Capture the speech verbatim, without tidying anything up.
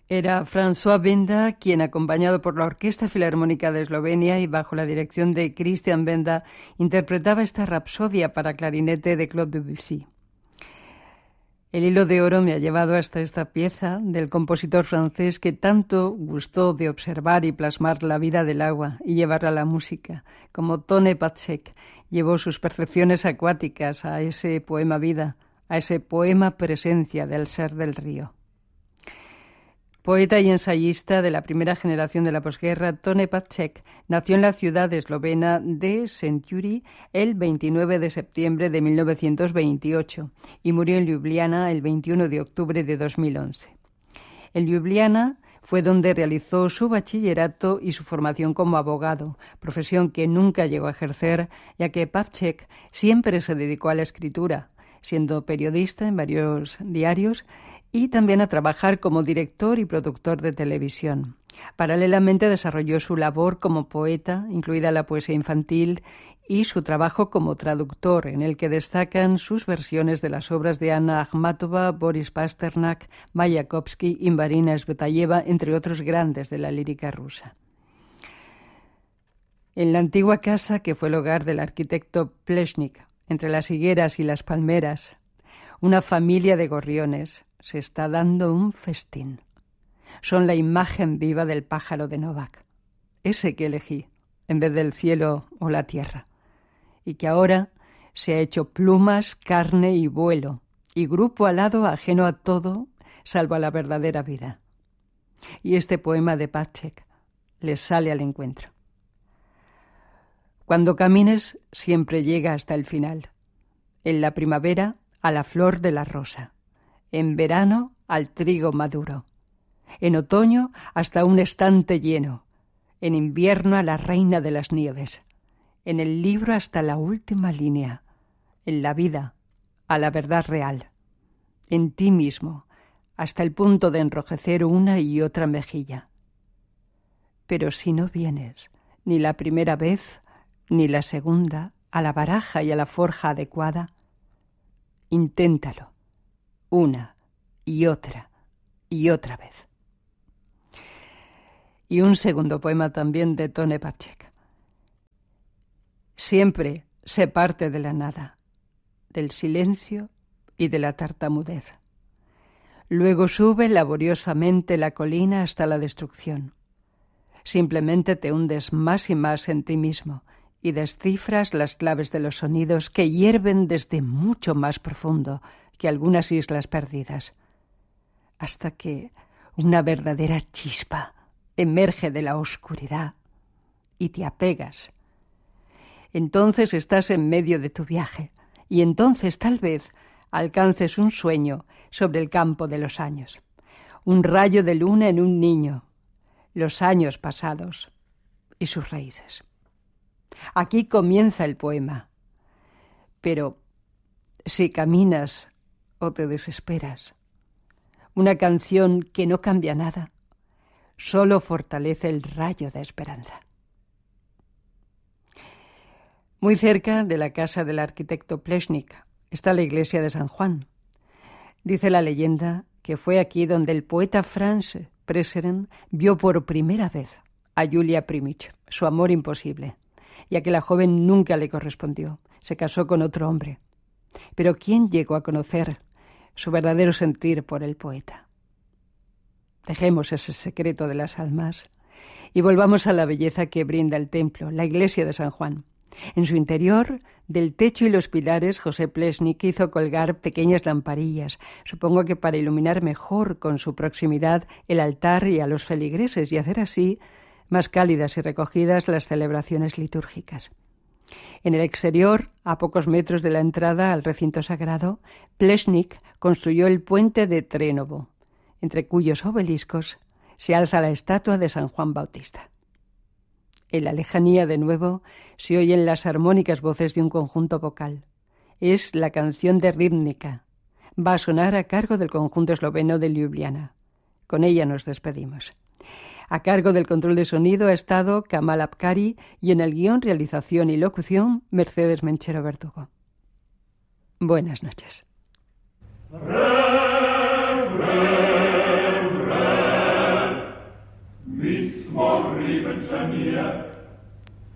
Era François Benda quien, acompañado por la Orquesta Filarmónica de Eslovenia y bajo la dirección de Christian Benda, interpretaba esta rapsodia para clarinete de Claude Debussy. El hilo de oro me ha llevado hasta esta pieza del compositor francés que tanto gustó de observar y plasmar la vida del agua y llevarla a la música, como Tone Pacek llevó sus percepciones acuáticas a ese poema vida, a ese poema presencia del ser del río. Poeta y ensayista de la primera generación de la posguerra, Tone Pacek nació en la ciudad eslovena de Šentjuri el veintinueve de septiembre de mil novecientos veintiocho y murió en Ljubljana el veintiuno de octubre de dos mil once. En Ljubljana fue donde realizó su bachillerato y su formación como abogado, profesión que nunca llegó a ejercer, ya que Pacek siempre se dedicó a la escritura, siendo periodista en varios diarios y también a trabajar como director y productor de televisión. Paralelamente desarrolló su labor como poeta, incluida la poesía infantil, y su trabajo como traductor, en el que destacan sus versiones de las obras de Anna Akhmatova, Boris Pasternak, Mayakovsky y Marina Tsvetaeva, entre otros grandes de la lírica rusa. En la antigua casa que fue el hogar del arquitecto Pleshnik, entre las higueras y las palmeras, una familia de gorriones se está dando un festín. Son la imagen viva del pájaro de Novak, ese que elegí, en vez del cielo o la tierra, y que ahora se ha hecho plumas, carne y vuelo, y grupo alado ajeno a todo, salvo a la verdadera vida. Y este poema de Pacek les sale al encuentro. Cuando camines, siempre llega hasta el final. En la primavera, a la flor de la rosa. En verano, al trigo maduro. En otoño, hasta un estante lleno. En invierno, a la reina de las nieves. En el libro, hasta la última línea. En la vida, a la verdad real. En ti mismo, hasta el punto de enrojecer una y otra mejilla. Pero si no vienes, ni la primera vez, ni la segunda, a la baraja y a la forja adecuada, inténtalo. Una y otra y otra vez. Y un segundo poema también de Tone Pacek. Siempre se parte de la nada, del silencio y de la tartamudez. Luego sube laboriosamente la colina hasta la destrucción. Simplemente te hundes más y más en ti mismo y descifras las claves de los sonidos que hierven desde mucho más profundo que algunas islas perdidas, hasta que una verdadera chispa emerge de la oscuridad y te apegas. Entonces estás en medio de tu viaje y entonces tal vez alcances un sueño sobre el campo de los años, un rayo de luna en un niño, los años pasados y sus raíces. Aquí comienza el poema, pero si caminas o te desesperas, una canción que no cambia nada, solo fortalece el rayo de esperanza. Muy cerca de la casa del arquitecto Pleshnik está la iglesia de San Juan. Dice la leyenda que fue aquí donde el poeta Franz Prešeren vio por primera vez a Julia Primich, su amor imposible, ya que la joven nunca le correspondió, se casó con otro hombre. Pero ¿quién llegó a conocer su verdadero sentir por el poeta? Dejemos ese secreto de las almas y volvamos a la belleza que brinda el templo, la iglesia de San Juan. En su interior, del techo y los pilares, José Pleshnik hizo colgar pequeñas lamparillas, supongo que para iluminar mejor con su proximidad el altar y a los feligreses y hacer así más cálidas y recogidas las celebraciones litúrgicas. En el exterior, a pocos metros de la entrada al recinto sagrado, Pleshnik construyó el puente de Trenovo, entre cuyos obeliscos se alza la estatua de San Juan Bautista. En la lejanía, de nuevo, se oyen las armónicas voces de un conjunto vocal. Es la canción de Ribnica. Va a sonar a cargo del conjunto esloveno de Ljubljana. Con ella nos despedimos. A cargo del control de sonido ha estado Kamal Abkari y en el guión, realización y locución, Mercedes Menchero Verdugo. Buenas noches. Rem, rem, rem. Lieben zu mir,